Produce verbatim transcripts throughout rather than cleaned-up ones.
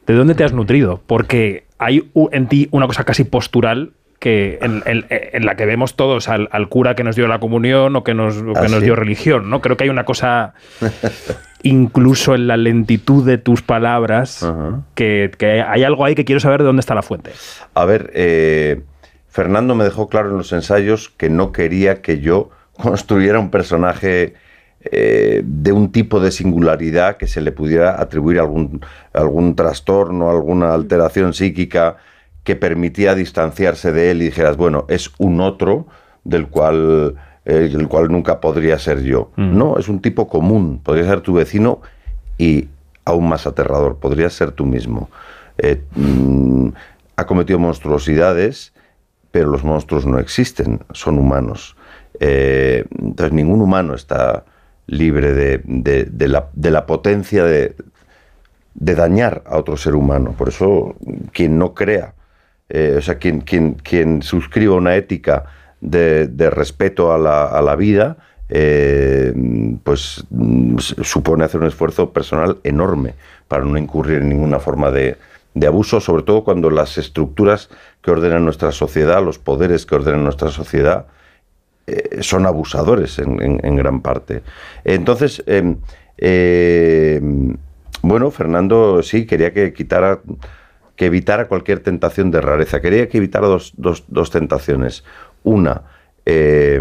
¿De dónde te has nutrido? Porque hay en ti una cosa casi postural que en, en, en la que vemos todos al, al cura que nos dio la comunión o que nos, o que nos dio religión, ¿no? Creo que hay una cosa, incluso en la lentitud de tus palabras, uh-huh. que, que hay algo ahí que quiero saber de dónde está la fuente. A ver, eh, Fernando me dejó claro en los ensayos que no quería que yo construyera un personaje eh, de un tipo de singularidad que se le pudiera atribuir algún, algún trastorno, alguna alteración psíquica que permitía distanciarse de él y dijeras, bueno, es un otro del cual, eh, el cual nunca podría ser yo. Mm. No, es un tipo común, podría ser tu vecino y aún más aterrador, podría ser tú mismo. Eh, mm, ha cometido monstruosidades, pero los monstruos no existen, son humanos. Eh, entonces ningún humano está libre de, de, de, la, de la potencia de, de dañar a otro ser humano. Por eso, quien no crea, Eh, o sea, quien, quien, quien suscriba una ética de, de respeto a la, a la vida, eh, pues supone hacer un esfuerzo personal enorme para no incurrir en ninguna forma de, de abuso, sobre todo cuando las estructuras que ordenan nuestra sociedad, los poderes que ordenan nuestra sociedad, eh, son abusadores en, en, en gran parte. Entonces, eh, eh, bueno, Fernando sí quería que quitara... que evitara cualquier tentación de rareza. Quería que evitara dos, dos, dos tentaciones. Una, eh,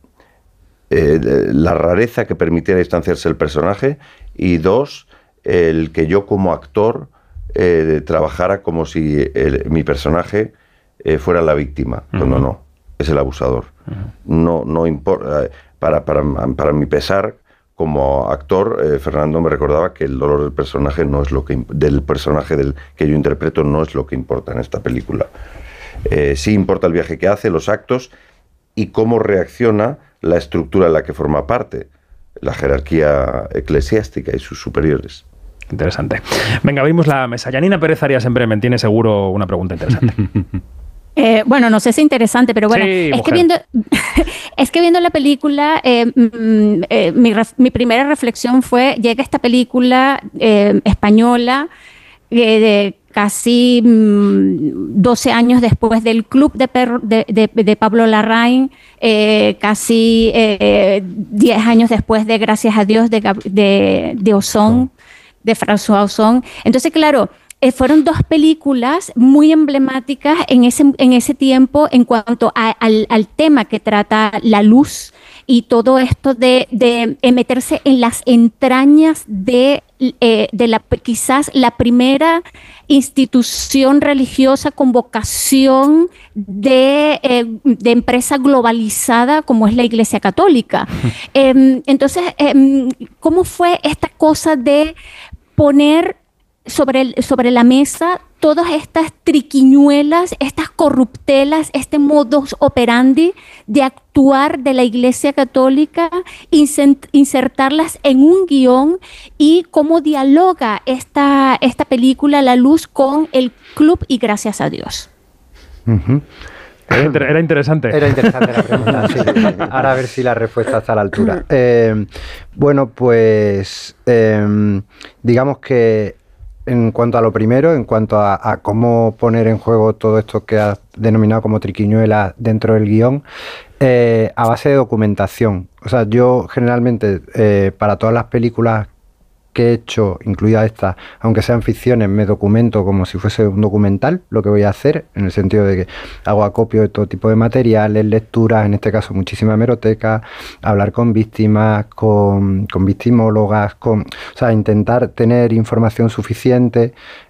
eh, la rareza que permitiera distanciarse el personaje, y dos, el que yo como actor eh, trabajara como si el, mi personaje eh, fuera la víctima, uh-huh. cuando no, es el abusador. Uh-huh. No, no importa, para, para, para mi pesar, como actor, eh, Fernando me recordaba que el dolor del personaje no es lo que del personaje del que yo interpreto no es lo que importa en esta película. Eh, sí importa el viaje que hace, los actos y cómo reacciona la estructura en la que forma parte, la jerarquía eclesiástica y sus superiores. Interesante. Venga, abrimos la mesa. Yanina Pérez Arias en Bremen tiene seguro una pregunta interesante. Eh, bueno, no sé si es interesante, pero bueno, sí, es, que viendo, es que viendo la película, eh, eh, mi, ref, mi primera reflexión fue, llega esta película eh, española eh, de casi mm, doce años después del Club de, Perro, de, de, de Pablo Larraín, eh, casi eh, diez años después de Gracias a Dios de, de, de Ozón, de François Ozon. Entonces, claro, Eh, fueron dos películas muy emblemáticas en ese, en ese tiempo en cuanto a, al, al tema que trata la luz y todo esto de, de meterse en las entrañas de, eh, de la, quizás la primera institución religiosa con vocación de, eh, de empresa globalizada como es la Iglesia Católica. eh, entonces, eh, ¿cómo fue esta cosa de poner Sobre, el, sobre la mesa todas estas triquiñuelas, estas corruptelas, este modus operandi de actuar de la Iglesia Católica, insertarlas en un guión y cómo dialoga esta, esta película La Luz con el club y Gracias a Dios? Uh-huh. Era, inter era interesante. Era interesante la pregunta, sí. Ahora a ver si la respuesta está a la altura. Eh, bueno, pues eh, digamos que en cuanto a lo primero, en cuanto a, a cómo poner en juego todo esto que has denominado como triquiñuela dentro del guión, eh, a base de documentación. O sea, yo generalmente eh, para todas las películas que he hecho, incluida esta, aunque sean ficciones, me documento como si fuese un documental, lo que voy a hacer, en el sentido de que hago acopio de todo tipo de materiales, lecturas, en este caso muchísima hemeroteca, hablar con víctimas, con, con victimólogas, con, o sea, intentar tener información suficiente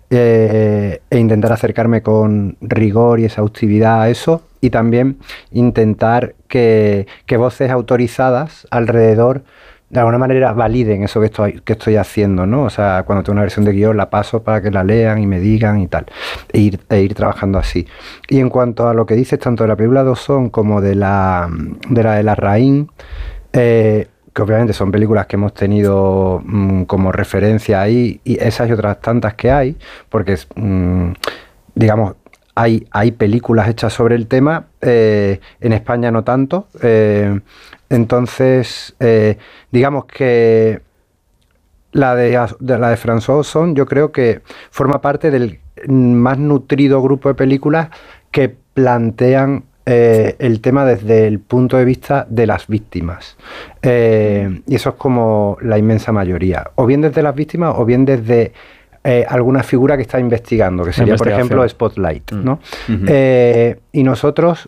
eh, e intentar acercarme con rigor y exhaustividad a eso, y también intentar que, que voces autorizadas alrededor de alguna manera validen eso que estoy, que estoy haciendo, ¿no? O sea, cuando tengo una versión de guión la paso para que la lean y me digan y tal, e ir, e ir trabajando así. Y en cuanto a lo que dices tanto de la película de Ozon como de la de la de Larraín, eh, que obviamente son películas que hemos tenido mmm, como referencia ahí, y esas y otras tantas que hay, porque mmm, digamos, hay, hay películas hechas sobre el tema, eh, en España no tanto, eh, entonces, eh, digamos que la de, de la de François Ozon, yo creo que forma parte del más nutrido grupo de películas que plantean eh, el tema desde el punto de vista de las víctimas. Eh, y eso es como la inmensa mayoría. O bien desde las víctimas o bien desde eh, alguna figura que está investigando, que sería, por ejemplo, Spotlight, ¿no? Uh-huh. eh, y nosotros...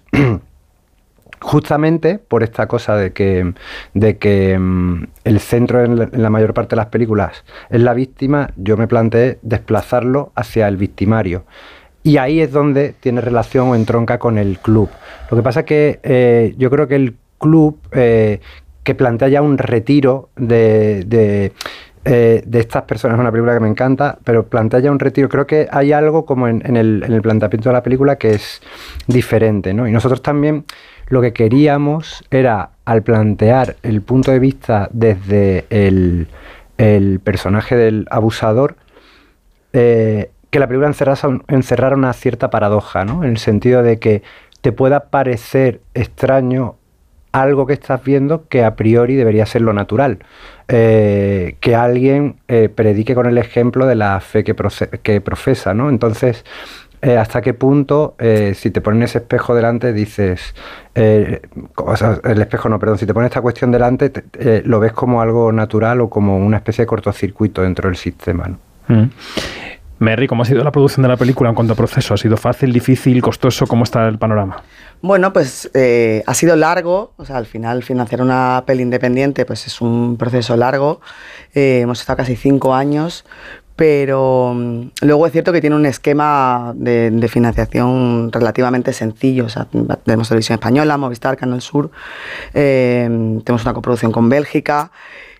Justamente por esta cosa de que, de que um, el centro en la, en la mayor parte de las películas es la víctima, yo me planteé desplazarlo hacia el victimario. Y ahí es donde tiene relación o entronca con el club. Lo que pasa es que eh, yo creo que el club, eh, que plantea ya un retiro de... de Eh, de estas personas, es una película que me encanta, pero plantea ya un retiro. Creo que hay algo como en, en, el, en el planteamiento de la película que es diferente, ¿no? Y nosotros también lo que queríamos era, al plantear el punto de vista desde el, el personaje del abusador, eh, que la película encerrara, encerrara una cierta paradoja, ¿no? En el sentido de que te pueda parecer extraño algo que estás viendo que a priori debería ser lo natural. Eh, que alguien eh, predique con el ejemplo de la fe que, proce- que profesa, ¿no? Entonces, eh, ¿hasta qué punto, eh, si te ponen ese espejo delante, dices... Eh, o sea, el espejo no, perdón, si te pones esta cuestión delante, te, eh, lo ves como algo natural o como una especie de cortocircuito dentro del sistema, ¿no? Mm. Merry, ¿cómo ha sido la producción de la película en cuanto a proceso? ¿Ha sido fácil, difícil, costoso? ¿Cómo está el panorama? Bueno, pues eh, ha sido largo, o sea, al final financiar una peli independiente pues es un proceso largo, eh, hemos estado casi cinco años, pero um, luego es cierto que tiene un esquema de, de financiación relativamente sencillo, o sea, tenemos Televisión Española, Movistar, Canal Sur, eh, tenemos una coproducción con Bélgica.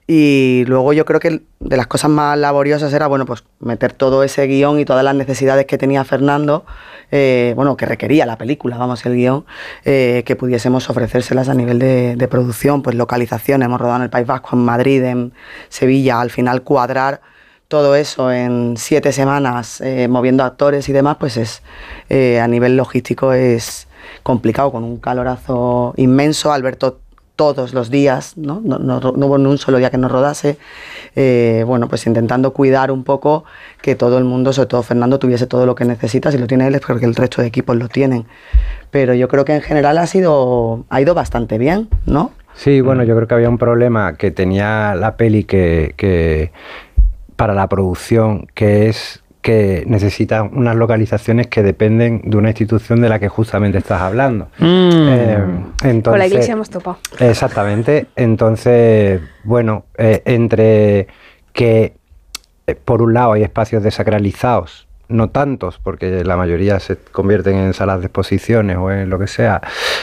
Y luego yo creo que de las cosas más laboriosas era, bueno, pues meter todo ese guión y todas las necesidades que tenía Fernando, eh, bueno, que requería la película, vamos, el guión, eh, que pudiésemos ofrecérselas a nivel de, de producción, pues localización, hemos rodado en el País Vasco, en Madrid, en Sevilla, al final cuadrar todo eso en siete semanas, eh, moviendo actores y demás, pues es, eh, a nivel logístico es complicado, con un calorazo inmenso, Alberto todos los días, ¿no? No, no, no hubo ni un solo día que no rodase, eh, bueno, pues intentando cuidar un poco que todo el mundo, sobre todo Fernando, tuviese todo lo que necesita. Si lo tiene él es porque el resto de equipos lo tienen, pero yo creo que en general ha sido, ha ido bastante bien, ¿no? Sí, bueno, yo creo que había un problema que tenía la peli que, que para la producción, que es que necesitan unas localizaciones que dependen de una institución de la que justamente estás hablando. Mm. Eh, entonces, Con la iglesia hemos topado. Exactamente. Entonces, bueno, eh, entre que eh, por un lado hay espacios desacralizados, no tantos, porque la mayoría se convierten en salas de exposiciones o en lo que sea,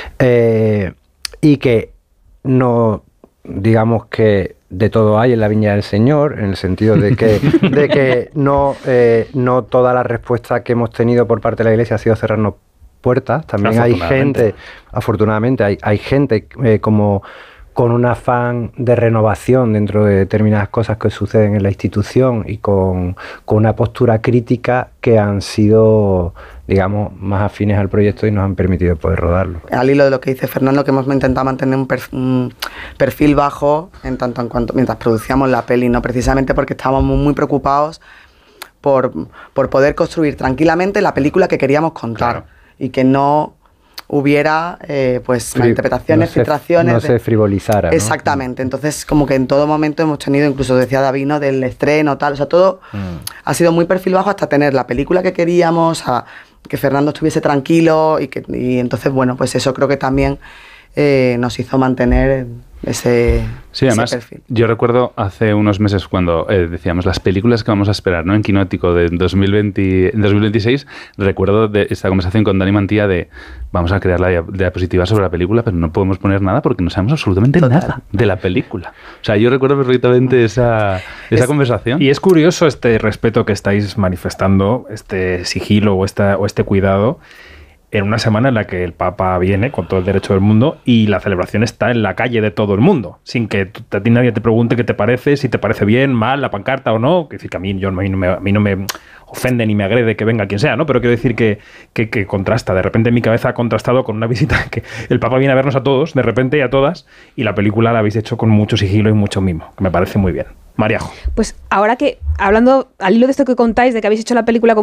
eh, y que no, digamos que de todo hay en la viña del Señor, en el sentido de que, de que no, eh, no toda la respuesta que hemos tenido por parte de la Iglesia ha sido cerrarnos puertas. También hay gente, afortunadamente, hay, hay gente eh, como con un afán de renovación dentro de determinadas cosas que suceden en la institución y con, con una postura crítica que han sido, digamos, más afines al proyecto y nos han permitido poder rodarlo. Al hilo de lo que dice Fernando, que hemos intentado mantener un perfil, un perfil bajo en tanto en cuanto mientras producíamos la peli, no precisamente porque estábamos muy, muy preocupados por, por poder construir tranquilamente la película que queríamos contar, claro, y que no hubiera eh, pues Fri interpretaciones, no filtraciones. No de... se frivolizara, ¿no? Exactamente. Entonces, como que en todo momento hemos tenido, incluso decía David, ¿no?, del estreno, tal, o sea, todo mm. ha sido muy perfil bajo hasta tener la película que queríamos, a que Fernando estuviese tranquilo y que y entonces, bueno, pues eso creo que también eh, nos hizo mantener ese, sí, además, ese perfil. Yo recuerdo hace unos meses cuando eh, decíamos las películas que vamos a esperar, ¿no?, en Quinótico de dos mil veinte, dos mil veintiséis, recuerdo de esta conversación con Dani Mantilla de vamos a crear la diapositiva sobre la película, pero no podemos poner nada porque no sabemos absolutamente Total. nada de la película. O sea, yo recuerdo perfectamente esa, esa es, conversación. Y es curioso este respeto que estáis manifestando, este sigilo o, esta, o este cuidado. en una semana en la que el Papa viene con todo el derecho del mundo y la celebración está en la calle de todo el mundo, sin que a ti nadie te pregunte qué te parece, si te parece bien, mal, la pancarta o no. Que decir que a mí, yo, a mí, no me, a mí no me ofende ni me agrede que venga quien sea, ¿no? Pero quiero decir que, que, que contrasta. De repente mi cabeza ha contrastado con una visita que el Papa viene a vernos a todos, de repente y a todas, y la película la habéis hecho con mucho sigilo y mucho mimo, que me parece muy bien. Mariajo. Pues ahora que, hablando al hilo de esto que contáis, de que habéis hecho la película con